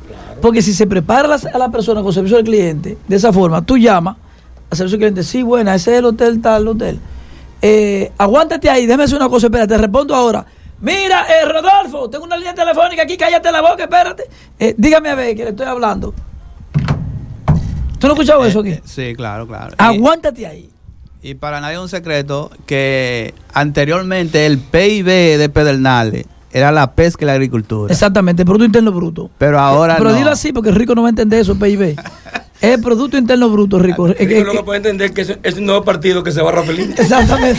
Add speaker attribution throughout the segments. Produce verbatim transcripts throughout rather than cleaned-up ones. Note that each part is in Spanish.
Speaker 1: Claro.
Speaker 2: Porque si se prepara la, a la persona con servicio al cliente, de esa forma, tú llamas al servicio al cliente, sí, buena, ese es el hotel, tal, hotel. Eh, aguántate ahí, déjame hacer una cosa, espérate, te respondo ahora. Mira, eh, Rodolfo, tengo una línea telefónica aquí, cállate la boca, espérate. Eh, dígame a ver que le estoy hablando. ¿Tú no has escuchado
Speaker 3: eh,
Speaker 2: eso aquí?
Speaker 3: Eh, sí, claro, claro.
Speaker 2: Aguántate y, ahí.
Speaker 3: Y para nadie es un secreto que anteriormente el P I B de Pedernales era la pesca y la agricultura.
Speaker 2: Exactamente, el Producto Interno Bruto.
Speaker 3: Pero ahora
Speaker 2: Pero
Speaker 3: no.
Speaker 2: dilo así porque el rico no va a entender eso, P I B. Es el Producto Interno Bruto, rico.
Speaker 1: El rico no lo puede entender que es, es un nuevo partido que se va a Rafaelín.
Speaker 2: Exactamente.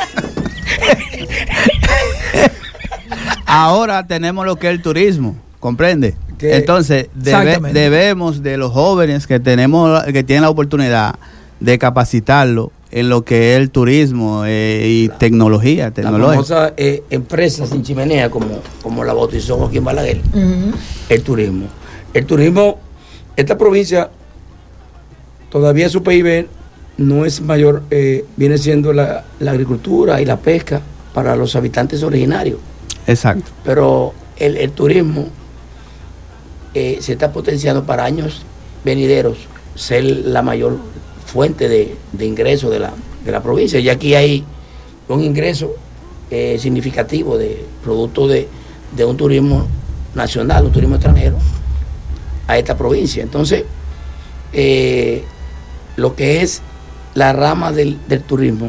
Speaker 3: Ahora tenemos lo que es el turismo, ¿comprende?
Speaker 1: Que,
Speaker 3: Entonces debe, debemos de los jóvenes que tenemos, que tienen la oportunidad de capacitarlo en lo que es el turismo eh, y la, tecnología, tecnología.
Speaker 1: La famosa eh, empresa sin chimenea, como, como la bautizó Joaquín Balaguer. Uh-huh. El turismo. El turismo, esta provincia, todavía su P I B no es mayor, eh, viene siendo la, la agricultura y la pesca para los habitantes originarios.
Speaker 3: Exacto.
Speaker 1: Pero el, el turismo eh, se está potenciando para años venideros, ser la mayor fuente de, de ingresos de la, de la provincia. Y aquí hay un ingreso eh, significativo de producto de, de un turismo nacional, un turismo extranjero a esta provincia. Entonces, eh, lo que es la rama del, del turismo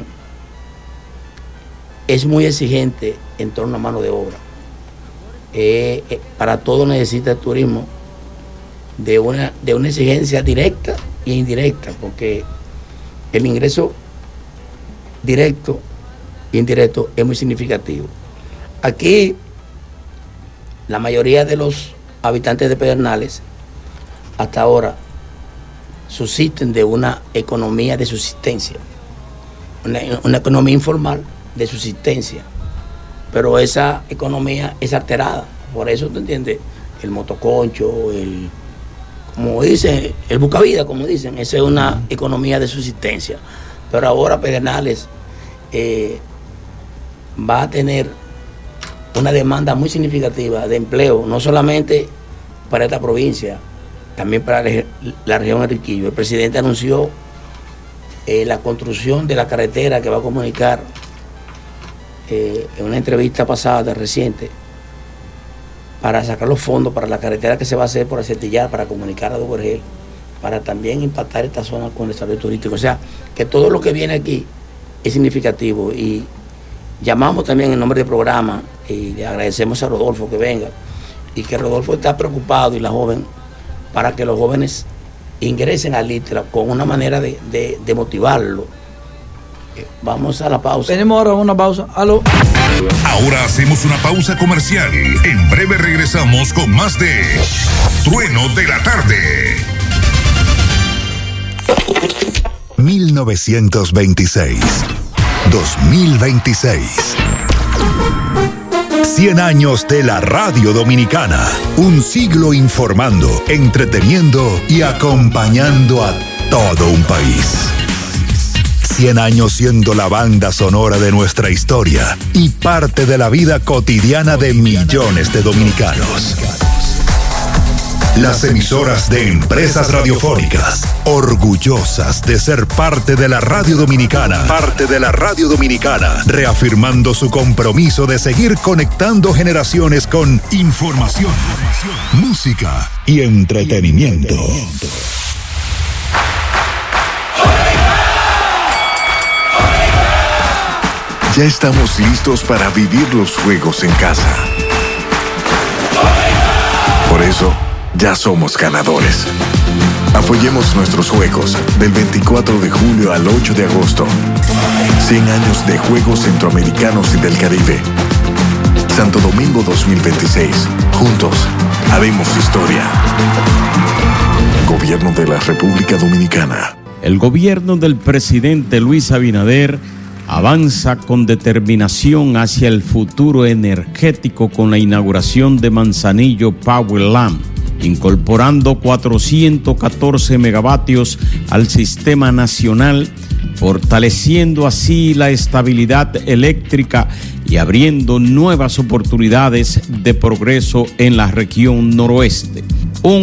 Speaker 1: es muy exigente en torno a mano de obra. Eh, eh, para todo necesita el turismo de una, de una exigencia directa e indirecta, porque el ingreso directo e indirecto es muy significativo. Aquí la mayoría de los habitantes de Pedernales hasta ahora subsisten de una economía de subsistencia, una, una economía informal de subsistencia, pero esa economía es alterada. Por eso, ¿te entiendes? El motoconcho, el, como dicen, el buscavida, como dicen, esa es una economía de subsistencia. Pero ahora Pedernales eh, va a tener una demanda muy significativa de empleo, no solamente para esta provincia, también para la región de Enriquillo. El presidente anunció eh, la construcción de la carretera que va a comunicar eh, en una entrevista pasada, reciente, para sacar los fondos para la carretera que se va a hacer por Acetillar, para comunicar a Duvergel, para también impactar esta zona con el desarrollo turístico. O sea, que todo lo que viene aquí es significativo, y llamamos también en nombre del programa y le agradecemos a Rodolfo que venga, y que Rodolfo está preocupado, y la joven, para que los jóvenes ingresen al ITRA con una manera de, de, de motivarlo. Eh, vamos a la pausa.
Speaker 2: Tenemos ahora una pausa. ¿Aló?
Speaker 4: Ahora hacemos una pausa comercial. En breve regresamos con más de Trueno de la Tarde.
Speaker 5: mil novecientos veintiséis, dos mil veintiséis. cien años de la radio dominicana. Un siglo informando, entreteniendo y acompañando a todo un país. cien años siendo la banda sonora de nuestra historia y parte de la vida cotidiana de millones de dominicanos. Las emisoras de Empresas Radiofónicas, orgullosas de ser parte de la radio dominicana, parte de la radio dominicana, reafirmando su compromiso de seguir conectando generaciones con información, música y entretenimiento.
Speaker 6: Ya estamos listos para vivir los juegos en casa. Por eso, ya somos ganadores. Apoyemos nuestros juegos del veinticuatro de julio al ocho de agosto. cien años de Juegos Centroamericanos y del Caribe. Santo Domingo dos mil veintiséis. Juntos, haremos historia. Gobierno de la República Dominicana.
Speaker 7: El gobierno del presidente Luis Abinader avanza con determinación hacia el futuro energético con la inauguración de Manzanillo Powerland, incorporando cuatrocientos catorce megavatios al sistema nacional, fortaleciendo así la estabilidad eléctrica y abriendo nuevas oportunidades de progreso en la región noroeste.